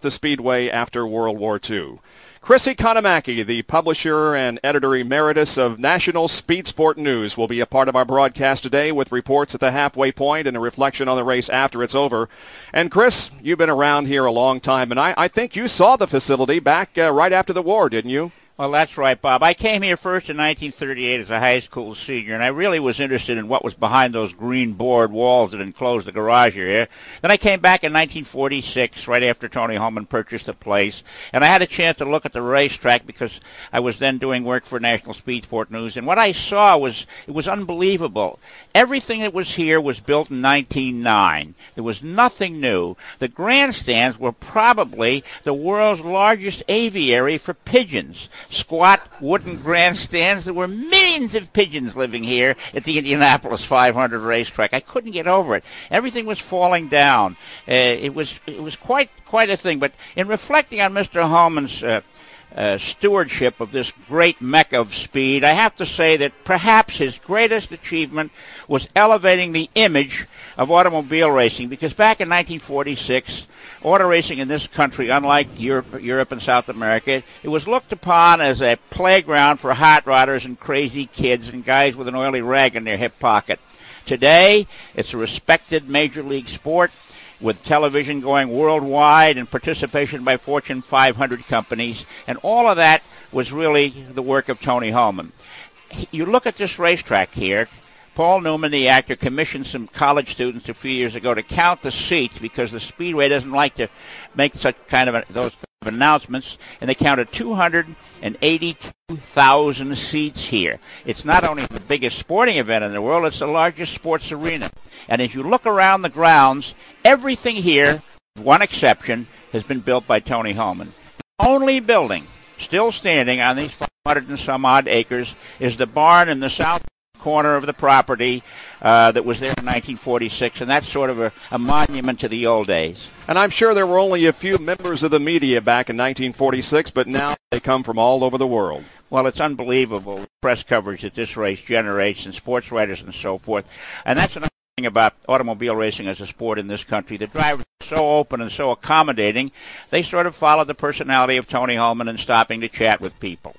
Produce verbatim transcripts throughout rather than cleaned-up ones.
the Speedway after World War Two. Chris Economaki, the publisher and editor emeritus of National Speed Sport News, will be a part of our broadcast today with reports at the halfway point and a reflection on the race after it's over. And Chris, you've been around here a long time, and I, I think you saw the facility back uh, right after the war, didn't you? Well, that's right, Bob. I came here first in nineteen thirty-eight as a high school senior, and I really was interested in what was behind those green board walls that enclosed the garage area. Then I came back in nineteen forty-six, right after Tony Holman purchased the place, and I had a chance to look at the racetrack because I was then doing work for National Speed Sport News, and what I saw was, it was unbelievable. Everything that was here was built in nineteen oh nine. There was nothing new. The grandstands were probably the world's largest aviary for pigeons. Squat wooden grandstands. There were millions of pigeons living here at the Indianapolis five hundred racetrack. I couldn't get over it. Everything was falling down. Uh, it was it was quite quite a thing. But in reflecting on Mister Holman's uh, uh, stewardship of this great mecca of speed, I have to say that perhaps his greatest achievement was elevating the image of automobile racing, because back in nineteen forty-six, auto racing in this country, unlike Europe, Europe and South America, it was looked upon as a playground for hot rodders and crazy kids and guys with an oily rag in their hip pocket. Today, it's a respected major league sport with television going worldwide and participation by Fortune five hundred companies, and all of that was really the work of Tony Holman. You look at this racetrack here. Paul Newman, the actor, commissioned some college students a few years ago to count the seats because the Speedway doesn't like to make such kind of a, those kind of announcements, and they counted two hundred eighty-two thousand seats here. It's not only the biggest sporting event in the world, it's the largest sports arena. And as you look around the grounds, everything here, with one exception, has been built by Tony Holman. The only building still standing on these five hundred and some odd acres is the barn in the south corner of the property uh, that was there in nineteen forty-six, and that's sort of a, a monument to the old days. And I'm sure there were only a few members of the media back in nineteen forty-six, but now they come from all over the world. Well, it's unbelievable, the press coverage that this race generates, and sports writers and so forth. And that's another thing about automobile racing as a sport in this country. The drivers are so open and so accommodating, they sort of follow the personality of Tony Holman in stopping to chat with people.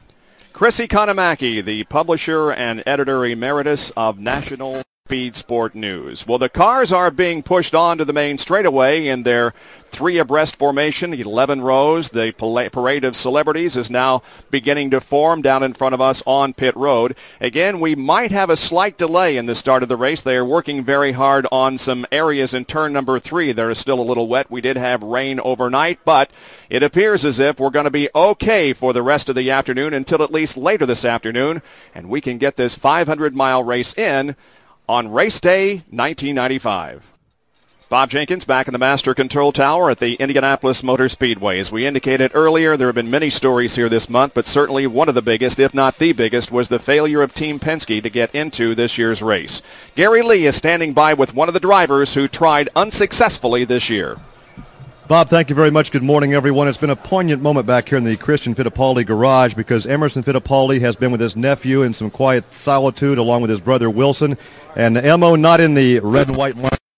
Chris Economaki, the publisher and editor emeritus of National Speed Sport News. Well, the cars are being pushed onto the main straightaway in their three abreast formation, eleven rows. The parade of celebrities is now beginning to form down in front of us on pit road. Again, we might have a slight delay in the start of the race. They are working very hard on some areas in turn number three. There is still a little wet. We did have rain overnight, but it appears as if we're going to be okay for the rest of the afternoon until at least later this afternoon, and we can get this five hundred mile race in on race day nineteen ninety-five. Bob Jenkins back in the Master Control Tower at the Indianapolis Motor Speedway. As we indicated earlier, there have been many stories here this month, but certainly one of the biggest, if not the biggest, was the failure of Team Penske to get into this year's race. Gary Lee is standing by with one of the drivers who tried unsuccessfully this year. Bob, thank you very much. Good morning, everyone. It's been a poignant moment back here in the Christian Fittipaldi garage because Emerson Fittipaldi has been with his nephew in some quiet solitude along with his brother Wilson. And M O not in the red and white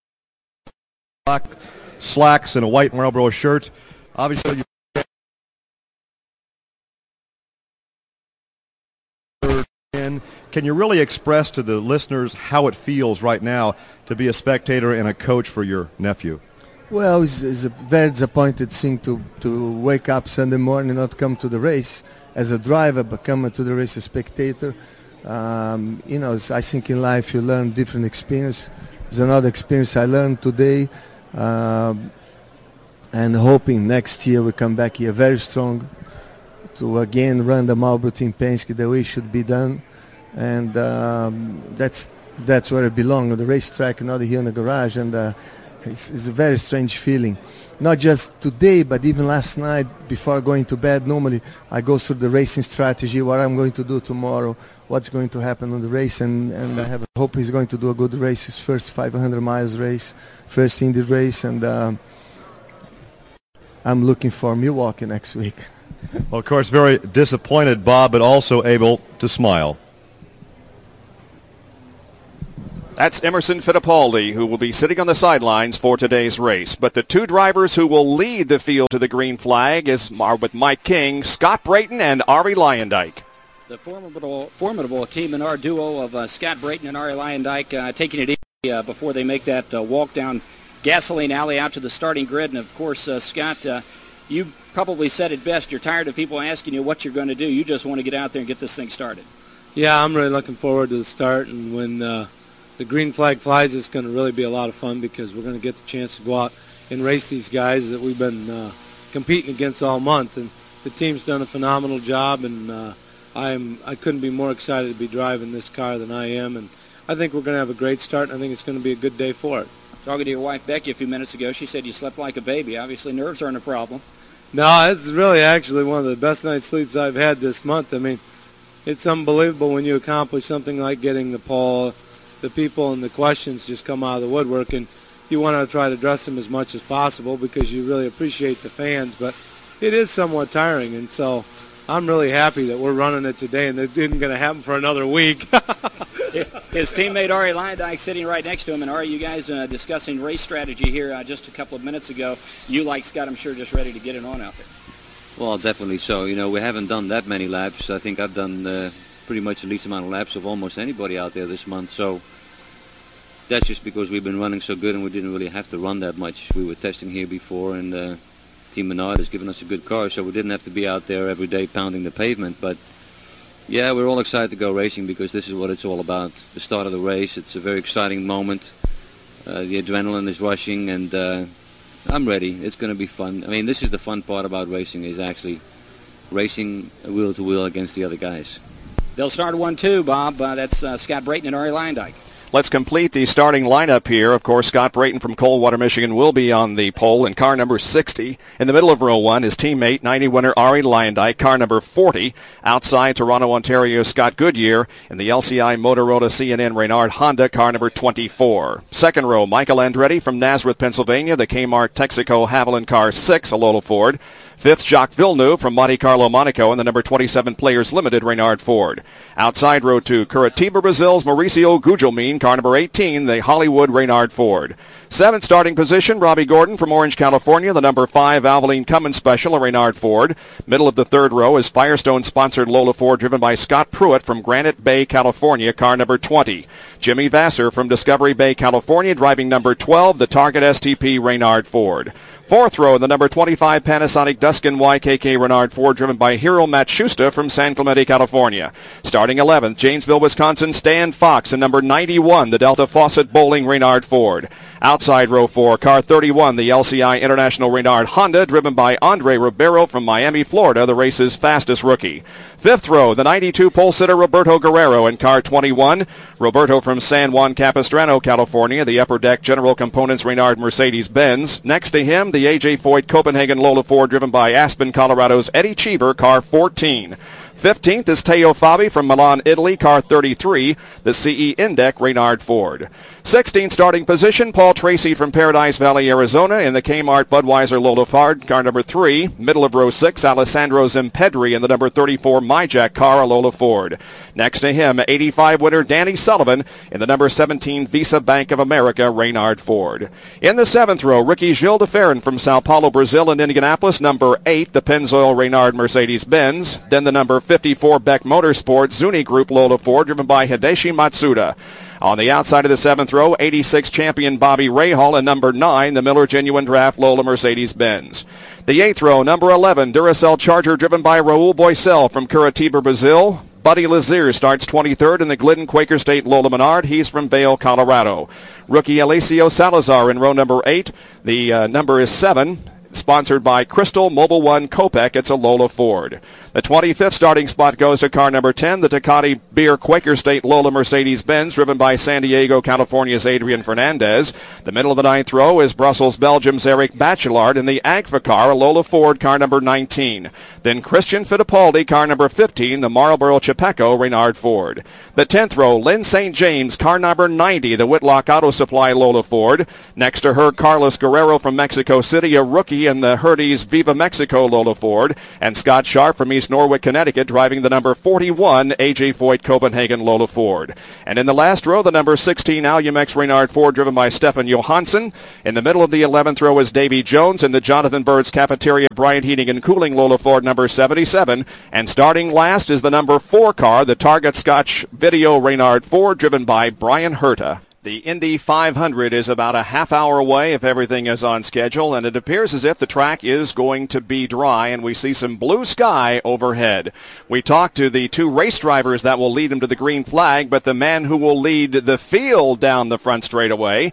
black slacks and a white Marlboro shirt. Obviously, you can you really express to the listeners how it feels right now to be a spectator and a coach for your nephew? Well, it's, it's a very disappointed thing to, to wake up Sunday morning and not come to the race as a driver, but come to the race as a spectator. Um, you know, I think in life you learn different experience. There's another experience I learned today, um, and hoping next year we come back here very strong to again run the Marlboro Team Penske the way it should be done, and um, that's that's where it belongs, on the racetrack, not here in the garage. And uh, It's, it's a very strange feeling. Not just today, but even last night before going to bed. Normally I go through the racing strategy, what I'm going to do tomorrow, what's going to happen on the race, and, and I have a hope he's going to do a good race, his first five hundred miles race, first Indy race, and um, I'm looking for Milwaukee next week. Well, of course, very disappointed, Bob, but also able to smile. That's Emerson Fittipaldi, who will be sitting on the sidelines for today's race. But the two drivers who will lead the field to the green flag is, are with Mike King, Scott Brayton, and Ari Leyendyke. The formidable, formidable team in our duo of uh, Scott Brayton and Ari Leyendyke uh, taking it easy uh, before they make that uh, walk down Gasoline Alley out to the starting grid. And, of course, uh, Scott, uh, you probably said it best. You're tired of people asking you what you're going to do. You just want to get out there and get this thing started. Yeah, I'm really looking forward to the start. And when uh, the green flag flies, it's going to really be a lot of fun because we're going to get the chance to go out and race these guys that we've been uh, competing against all month. And the team's done a phenomenal job, and uh, I'm, I couldn't be more excited to be driving this car than I am. And I think we're going to have a great start, and I think it's going to be a good day for it. Talking to your wife, Becky, a few minutes ago, she said you slept like a baby. Obviously, nerves aren't a problem. No, it's really actually one of the best night's sleeps I've had this month. I mean, it's unbelievable when you accomplish something like getting the pole. The people and the questions just come out of the woodwork, and you want to try to address them as much as possible because you really appreciate the fans. But it is somewhat tiring, and so I'm really happy that we're running it today, and it isn't going to happen for another week. His teammate Ari Leyendyke sitting right next to him. And Ari, you guys uh, discussing race strategy here uh, just a couple of minutes ago. You, like Scott, I'm sure, just ready to get it on out there. Well, definitely so. You know, we haven't done that many laps. I think I've done uh, pretty much the least amount of laps of almost anybody out there this month. So that's just because we've been running so good and we didn't really have to run that much. We were testing here before, and uh, Team Menard has given us a good car, so we didn't have to be out there every day pounding the pavement. But yeah, we're all excited to go racing because this is what it's all about. The start of the race, it's a very exciting moment. Uh, the adrenaline is rushing, and uh, I'm ready. It's going to be fun. I mean, this is the fun part about racing, is actually racing wheel to wheel against the other guys. They'll start one, two, Bob. Uh, that's uh, Scott Brayton and Ari Leyendyke. Let's complete the starting lineup here. Of course, Scott Brayton from Coldwater, Michigan will be on the pole in car number sixty. In the middle of row one, his teammate, ninety winner Ari Leyendyke, car number forty. Outside, Toronto, Ontario, Scott Goodyear. In the L C I Motorola C N N Reynard Honda, car number twenty-four. Second row, Michael Andretti from Nazareth, Pennsylvania. The Kmart Texaco Haviland car six, a Lola Ford. Fifth, Jacques Villeneuve from Monte Carlo, Monaco, and the number twenty-seven Players Limited, Reynard Ford. Outside row two, Curitiba, Brazil's Mauricio Gugelmin, car number eighteen, the Hollywood Reynard Ford. Seventh starting position, Robbie Gordon from Orange, California, the number five Valvoline Cummins Special, a Reynard Ford. Middle of the third row is Firestone-sponsored Lola Ford, driven by Scott Pruitt from Granite Bay, California, car number twenty. Jimmy Vassar from Discovery Bay, California, driving number twelve, the Target S T P Reynard Ford. Fourth row, the number twenty-five Panasonic Duskin Y K K Reynard Ford, driven by Hiro Matsushita from San Clemente, California. Starting eleventh, Janesville, Wisconsin, Stan Fox, and number ninety-one, the Delta Fawcett Bowling Reynard Ford. Outside row four, car thirty-one, the L C I International Reynard Honda, driven by Andre Ribeiro from Miami, Florida, the race's fastest rookie. Fifth row, the ninety-two pole sitter Roberto Guerrero in car twenty-one. Roberto from San Juan Capistrano, California, the Upper Deck General Components Reynard Mercedes-Benz. Next to him, the A J Foyt Copenhagen Lola Ford, driven by Aspen, Colorado's Eddie Cheever, car fourteen. fifteenth is Teo Fabi from Milan, Italy, car thirty-three, the C E Indec Reynard Ford. sixteenth starting position, Paul Tracy from Paradise Valley, Arizona, in the Kmart Budweiser Lola Ford, car number three. Middle of row six, Alessandro Zimpedri in the number thirty-four MyJack car, a Lola Ford. Next to him, eighty-five winner Danny Sullivan in the number seventeen Visa Bank of America Reynard Ford. In the seventh row, Ricky Gilles de Ferran from Sao Paulo, Brazil, and Indianapolis, number eight, the Pennzoil Reynard Mercedes-Benz. Then the number fifty-four Beck Motorsports Zuni Group Lola Ford, driven by Hideshi Matsuda. On the outside of the seventh row, eighty-six champion Bobby Rahal, and number nine, the Miller Genuine Draft Lola Mercedes-Benz. The eighth row, number eleven, Duracell Charger, driven by Raul Boisel from Curitiba, Brazil. Buddy Lazier starts twenty-third in the Glidden Quaker State Lola Menard. He's from Vail, Colorado. Rookie Alessio Salazar in row number eight. The uh, number is seven. Sponsored by Crystal Mobile One Copec. It's a Lola Ford. The twenty-fifth starting spot goes to car number ten, the Tecate Beer Quaker State Lola Mercedes-Benz, driven by San Diego, California's Adrian Fernandez. The middle of the ninth row is Brussels, Belgium's Eric Bachelard in the Agfa car, a Lola Ford, car number nineteen. Then Christian Fittipaldi, car number fifteen, the Marlboro Chepeco Reynard Ford. The tenth row, Lynn Saint James, car number ninety, the Whitlock Auto Supply Lola Ford. Next to her, Carlos Guerrero from Mexico City, a rookie in the Herdes Viva Mexico Lola Ford, and Scott Sharp from East Norwich, Connecticut, driving the number forty-one A J Foyt Copenhagen Lola Ford. And in the last row, the number sixteen Alumex Reynard Ford, driven by Stefan Johansson. In the middle of the eleventh row is Davy Jones in the Jonathan Bird's Cafeteria Bryant Heating and Cooling Lola Ford number seventy-seven. And starting last is the number four car, the Target Scotch Video Reynard Ford, driven by Brian Herta. The Indy five hundred is about a half hour away if everything is on schedule, and it appears as if the track is going to be dry, and we see some blue sky overhead. We talked to the two race drivers that will lead them to the green flag, but the man who will lead the field down the front straightaway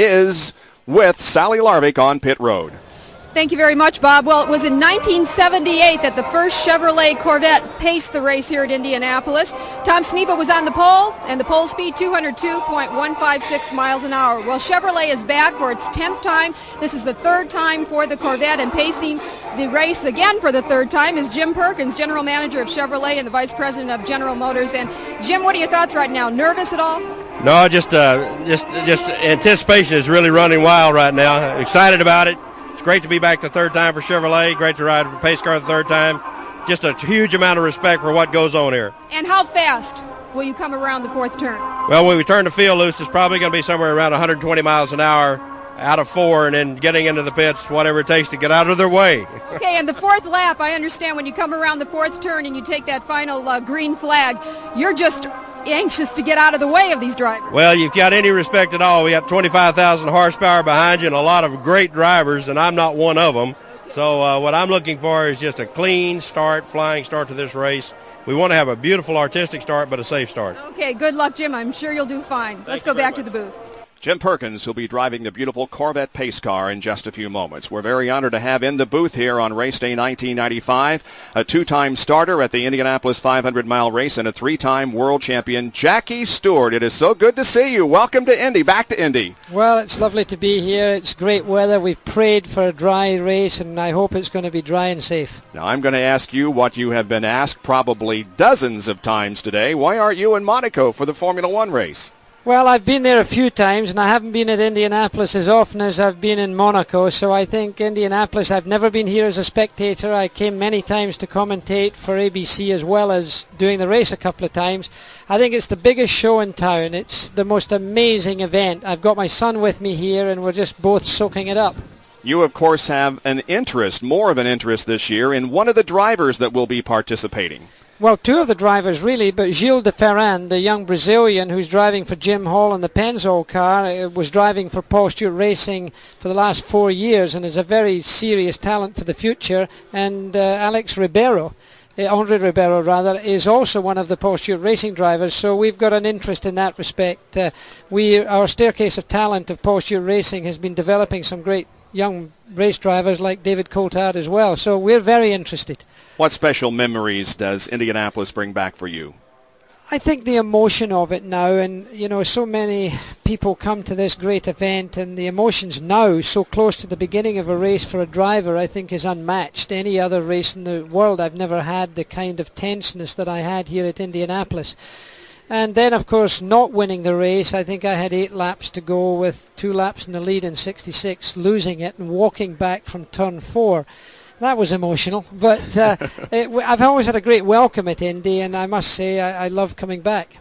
is with Sally Larvik on pit road. Thank you very much, Bob. Well, it was in nineteen seventy-eight that the first Chevrolet Corvette paced the race here at Indianapolis. Tom Sneva was on the pole, and the pole speed two hundred two point one five six miles an hour. Well, Chevrolet is back for its tenth time. This is the third time for the Corvette, and pacing the race again for the third time is Jim Perkins, General Manager of Chevrolet and the Vice President of General Motors. And Jim, what are your thoughts right now? Nervous at all? No, just uh, just just anticipation is really running wild right now. Excited about it. It's great to be back the third time for Chevrolet. Great to ride for pace car the third time. Just a huge amount of respect for what goes on here. And how fast will you come around the fourth turn? Well, when we turn the field loose, it's probably going to be somewhere around one hundred twenty miles an hour out of four, and then getting into the pits, whatever it takes to get out of their way. Okay, and the fourth lap, I understand when you come around the fourth turn and you take that final uh, green flag, you're just anxious to get out of the way of these drivers. Well, you've got any respect at all. We got twenty-five thousand horsepower behind you and a lot of great drivers, and I'm not one of them. So uh, what I'm looking for is just a clean start, flying start to this race. We want to have a beautiful artistic start, but a safe start. Okay, good luck, Jim. I'm sure you'll do fine. Let's go back to the booth. Jim Perkins will be driving the beautiful Corvette pace car in just a few moments. We're very honored to have in the booth here on Race Day nineteen ninety-five a two-time starter at the Indianapolis five hundred mile race and a three-time world champion, Jackie Stewart. It is so good to see you. Welcome to Indy. Back to Indy. Well, it's lovely to be here. It's great weather. We've prayed for a dry race, and I hope it's going to be dry and safe. Now, I'm going to ask you what you have been asked probably dozens of times today. Why aren't you in Monaco for the Formula One race? Well, I've been there a few times, and I haven't been at Indianapolis as often as I've been in Monaco, so I think Indianapolis, I've never been here as a spectator. I came many times to commentate for A B C as well as doing the race a couple of times. I think it's the biggest show in town. It's the most amazing event. I've got my son with me here, and we're just both soaking it up. You, of course, have an interest, more of an interest this year, in one of the drivers that will be participating. Well, two of the drivers, really, but Gilles de Ferran, the young Brazilian who's driving for Jim Hall in the Pennzoil car, uh, was driving for Paul Stewart Racing for the last four years and is a very serious talent for the future. And uh, Alex Ribeiro, uh, Andre Ribeiro rather, is also one of the Paul Stewart Racing drivers, so we've got an interest in that respect. Uh, we, our staircase of talent of Paul Stewart Racing has been developing some great young race drivers like David Coulthard as well, so we're very interested. What special memories does Indianapolis bring back for you? I think the emotion of it now, and you know, so many people come to this great event, and the emotions now, so close to the beginning of a race for a driver, I think is unmatched. Any other race in the world, I've never had the kind of tenseness that I had here at Indianapolis. And then, of course, not winning the race, I think I had eight laps to go with two laps in the lead in sixty-six, losing it and walking back from turn four. That was emotional, but uh, it, I've always had a great welcome at Indy, and I must say I, I love coming back.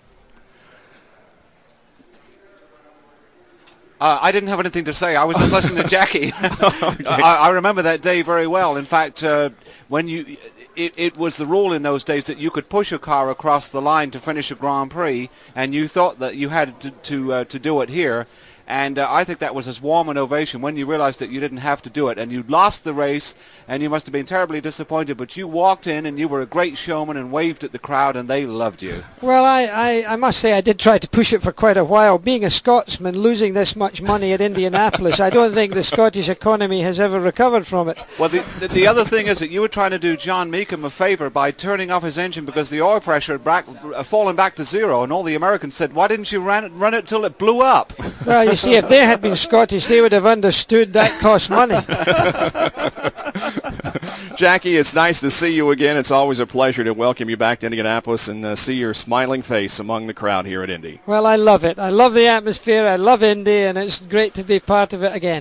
Uh, I didn't have anything to say. I was just listening to Jackie. okay. I, I remember that day very well. In fact, uh, when you, it, it was the rule in those days that you could push a car across the line to finish a Grand Prix, and you thought that you had to to, uh, to do it here. And uh, I think that was as warm an ovation when you realized that you didn't have to do it. And you lost the race, and you must have been terribly disappointed. But you walked in, and you were a great showman and waved at the crowd, and they loved you. Well, I, I, I must say I did try to push it for quite a while. Being a Scotsman, losing this much money at Indianapolis, I don't think the Scottish economy has ever recovered from it. Well, the, the, the other thing is that you were trying to do John Meekham a favor by turning off his engine because the oil pressure had back, uh, fallen back to zero, and all the Americans said, why didn't you run it, run it till it blew up? Well, you see, if they had been Scottish, they would have understood that cost money. Jackie, it's nice to see you again. It's always a pleasure to welcome you back to Indianapolis and uh, see your smiling face among the crowd here at Indy. Well, I love it. I love the atmosphere. I love Indy, and it's great to be part of it again.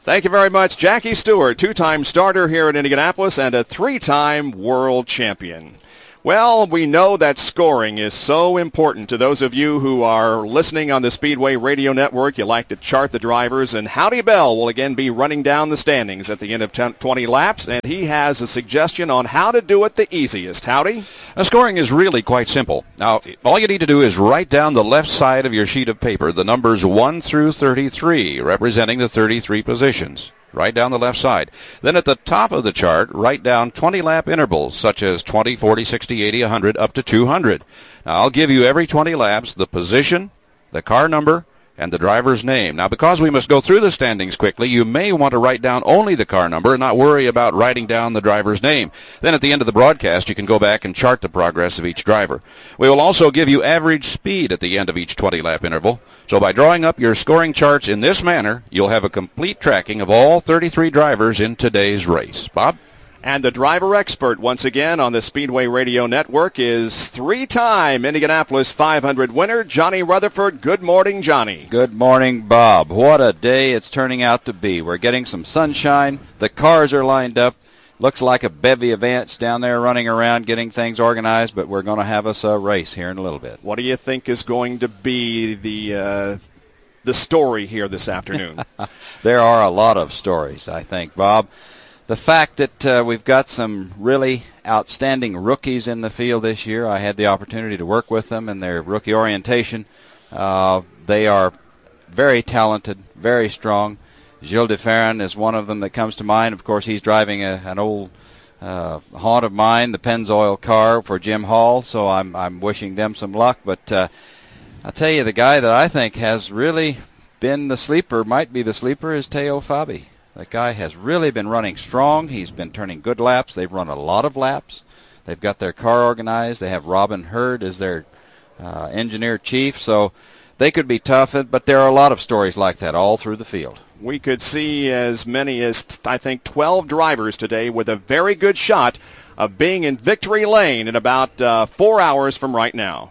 Thank you very much, Jackie Stewart, two-time starter here in Indianapolis and a three-time world champion. Well, we know that scoring is so important to those of you who are listening on the Speedway Radio Network. You like to chart the drivers, and Howdy Bell will again be running down the standings at the end of ten, twenty laps, and he has a suggestion on how to do it the easiest. Howdy? Uh, scoring is really quite simple. Now, all you need to do is write down the left side of your sheet of paper the numbers one through thirty-three, representing the thirty-three positions. Right down the left side. Then at the top of the chart, write down twenty-lap intervals, such as twenty, forty, sixty, eighty, one hundred, up to two hundred. Now, I'll give you every twenty laps the position, the car number, and the driver's name. Now, because we must go through the standings quickly, you may want to write down only the car number and not worry about writing down the driver's name. Then at the end of the broadcast, you can go back and chart the progress of each driver. We will also give you average speed at the end of each twenty-lap interval. So by drawing up your scoring charts in this manner, you'll have a complete tracking of all thirty-three drivers in today's race. Bob? And the driver expert once again on the Speedway Radio Network is three-time Indianapolis five hundred winner, Johnny Rutherford. Good morning, Johnny. Good morning, Bob. What a day it's turning out to be. We're getting some sunshine. The cars are lined up. Looks like a bevy of ants down there running around getting things organized, but we're going to have us a race here in a little bit. What do you think is going to be the uh, the story here this afternoon? There are a lot of stories, I think, Bob. The fact that uh, we've got some really outstanding rookies in the field this year. I had the opportunity to work with them in their rookie orientation. Uh, they are very talented, very strong. Gilles de Ferran is one of them that comes to mind. Of course, he's driving a, an old uh, haunt of mine, the Pennzoil car for Jim Hall, so I'm, I'm wishing them some luck. But uh, I'll tell you, the guy that I think has really been the sleeper, might be the sleeper, is Teo Fabi. That guy has really been running strong. He's been turning good laps. They've run a lot of laps. They've got their car organized. They have Robin Hurd as their uh, engineer chief, so they could be tough, but there are a lot of stories like that all through the field. We could see as many as, I think, twelve drivers today with a very good shot of being in victory lane in about uh, four hours from right now.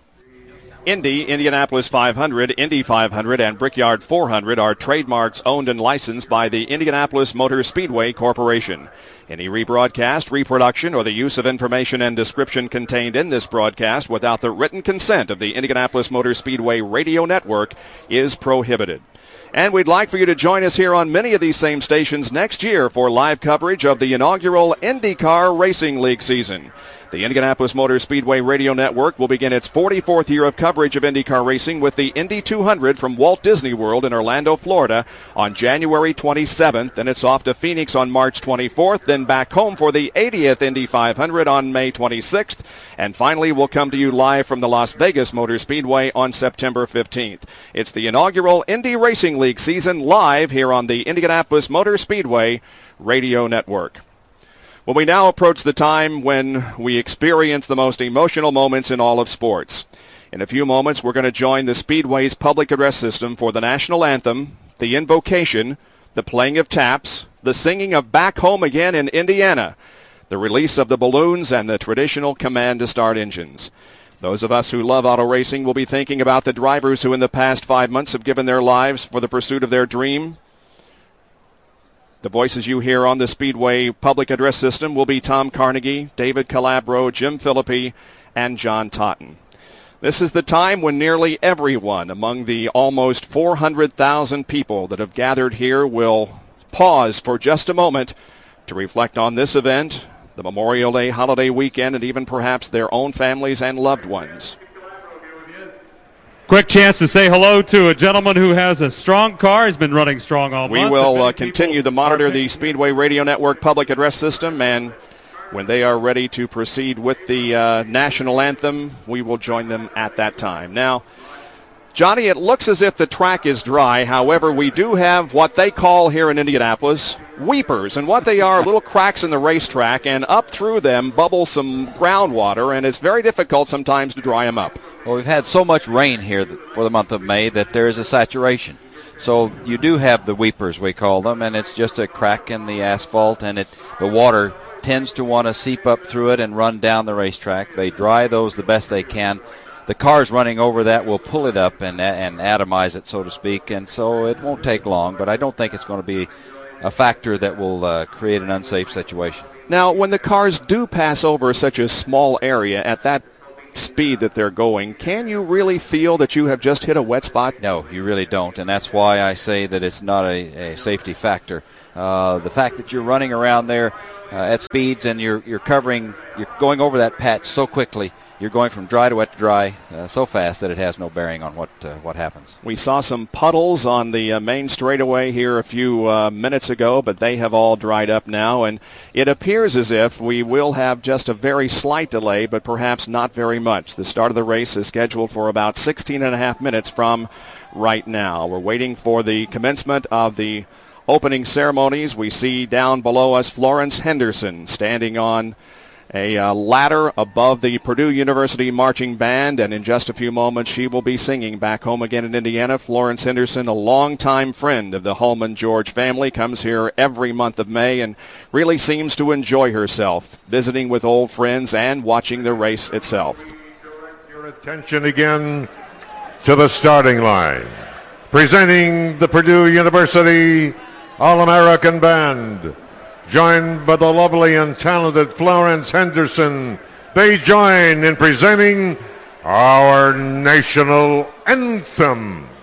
Indy, Indianapolis five hundred, Indy five hundred, and Brickyard four hundred are trademarks owned and licensed by the Indianapolis Motor Speedway Corporation. Any rebroadcast, reproduction, or the use of information and description contained in this broadcast without the written consent of the Indianapolis Motor Speedway Radio Network is prohibited. And we'd like for you to join us here on many of these same stations next year for live coverage of the inaugural IndyCar Racing League season. The Indianapolis Motor Speedway Radio Network will begin its forty-fourth year of coverage of IndyCar racing with the Indy two hundred from Walt Disney World in Orlando, Florida on January twenty-seventh. Then it's off to Phoenix on March twenty-fourth, then back home for the eightieth Indy five hundred on May twenty-sixth. And finally, we'll come to you live from the Las Vegas Motor Speedway on September fifteenth. It's the inaugural Indy Racing League season live here on the Indianapolis Motor Speedway Radio Network. Well, we now approach the time when we experience the most emotional moments in all of sports. In a few moments, we're going to join the Speedway's public address system for the national anthem, the invocation, the playing of taps, the singing of Back Home Again in Indiana, the release of the balloons, and the traditional command to start engines. Those of us who love auto racing will be thinking about the drivers who in the past five months have given their lives for the pursuit of their dream. The voices you hear on the Speedway public address system will be Tom Carnegie, David Calabro, Jim Philippi, and John Totten. This is the time when nearly everyone among the almost four hundred thousand people that have gathered here will pause for just a moment to reflect on this event, the Memorial Day holiday weekend, and even perhaps their own families and loved ones. Quick chance to say hello to a gentleman who has a strong car. He's been running strong all we month. We will uh, continue to monitor the Speedway Radio Network public address system, and when they are ready to proceed with the uh, national anthem, we will join them at that time. Now, Johnny, it looks as if the track is dry. However, we do have what they call here in Indianapolis weepers, and what they are little cracks in the racetrack, and up through them bubbles some groundwater, and it's very difficult sometimes to dry them up. Well, we've had so much rain here for the month of May that there is a saturation. So you do have the weepers, we call them, and it's just a crack in the asphalt, and it the water tends to want to seep up through it and run down the racetrack. They dry those the best they can. The cars running over that will pull it up and and atomize it, so to speak, and so it won't take long, but I don't think it's going to be a factor that will uh, create an unsafe situation. Now, when the cars do pass over such a small area at that speed that they're going, can you really feel that you have just hit a wet spot? No, you really don't, and that's why I say that it's not a, a safety factor. Uh, the fact that you're running around there uh, at speeds and you're you're covering, you're going over that patch so quickly, you're going from dry to wet to dry uh, so fast that it has no bearing on what uh, what happens. We saw some puddles on the uh, main straightaway here a few uh, minutes ago, but they have all dried up now, and it appears as if we will have just a very slight delay, but perhaps not very much. The start of the race is scheduled for about sixteen and a half minutes from right now. We're waiting for the commencement of the opening ceremonies. We see down below us Florence Henderson standing on a uh, ladder above the Purdue University Marching Band, and in just a few moments she will be singing Back Home Again in Indiana. Florence Henderson, a longtime friend of the Holman George family, comes here every month of May and really seems to enjoy herself, visiting with old friends and watching the race itself. Your attention again to the starting line. Presenting the Purdue University All-American Band, joined by the lovely and talented Florence Henderson, they join in presenting our national anthem.